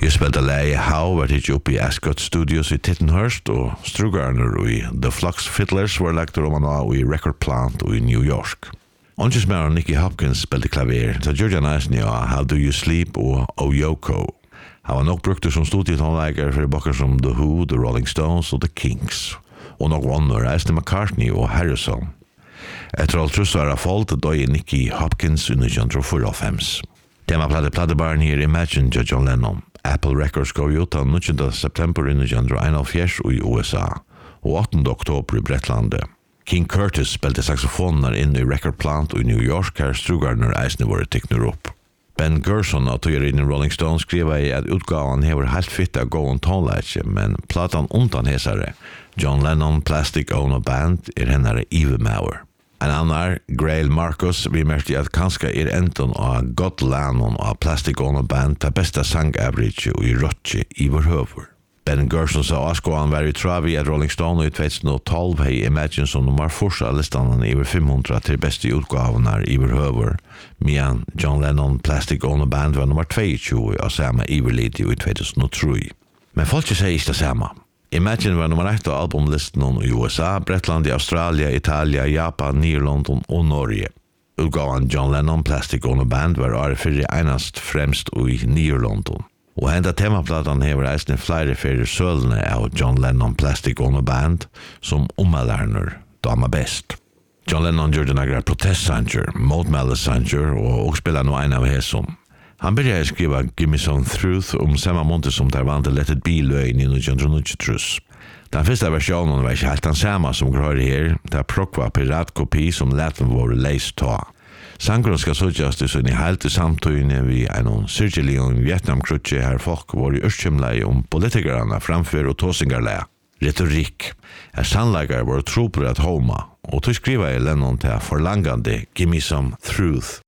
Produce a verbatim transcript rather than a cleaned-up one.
Jeg spilte leie How var tidlig oppe i Ascot Studios i Tittenhurst, og Strugarner og i The Flux Fiddlers var lagt om han av i Record Plant og i New York. Onges med Nicky Hopkins spilte klaver, så Georgia Nice av How Do You Sleep og O Yoko. Han var nok brukt som studietonleikere for bakker som The Who, The Rolling Stones og The Kinks, og nok vanner Aston McCartney og Harrison. Etter alt trus var folk til døye Nicky Hopkins under nitton fyrtiofem. Tema plade pladebarn her Imagine til John Lennon. Apple Records gav ut av nittonde september under nitton einogfjøruti i U S A, og åttende oktober i Bretlandet. King Curtis spilte saxofoner inn i Record Plant i New York, her Strugarner eisne våre tikner opp. Ben Gerson av tøyer inn i Rolling Stones skriver i at utgaven hever helt fitt av gåen tonleitje, men platan undan hesare, John Lennon Plastic Ono Band, er hennare Eve Mauer. En annar, Grail Marcus, vi mærte at kanskje er enten av God Lennon av Plastic Ono Band ta besta sang-average og i rotje i vår høver. Ben Gerson sa Askoan var i travi at Rolling Stone i tjugo tolv hei Imagine som nummer forsa listanen i fem hundra til beste utgavene i vår høver, medan John Lennon Plastic Ono Band var nummer tjugo av samme iverlid i tjugo tre. Men folk sier ikke det samme. Imagine var nummer ett av albumlisten i U S A, Bretland, Australia, Italia, Japan, Nederlanden og Norge. Utgaven John Lennon Plastic Ono Band var året fyrir einast fremst i Nederlanden. Og henda temaplatan hever eisne flere fyrir sølene av John Lennon Plastic Ono Band som ommelærner dama best. John Lennon gjorde nagra protestsanger, motmeldesanger og og spela no ein av hesum. Han började skriva Give Me Some Truth om samma månte som der vant Let It Be-løgn i nitton nittiotre. Den første versjonen var ikke helt den samme som grøyre her, der prokk var piratkopi som leten våre leis ta. Sangren skal sågjast i sånn i helt i samtøyene vi en syrkjelig om Vietnamkrutje her folk var i ørskjemleie om politikerne framfør og tåsingarleie. Retorik er sannleggere var tro på at homa, og tog skriva i Lennon til forlangande Give Me Some Truth.